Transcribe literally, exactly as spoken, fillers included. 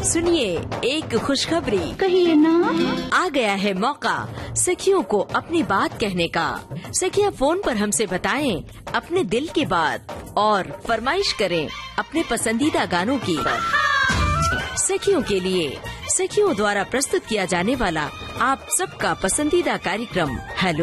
सुनिए एक खुशखबरी। कहिए ना। आ गया है मौका सखियों को अपनी बात कहने का। सखियां फोन पर हमसे बताएं अपने दिल की बात और फरमाइश करें अपने पसंदीदा गानों की। सखियों के लिए सखियों द्वारा प्रस्तुत किया जाने वाला आप सबका पसंदीदा कार्यक्रम हेलो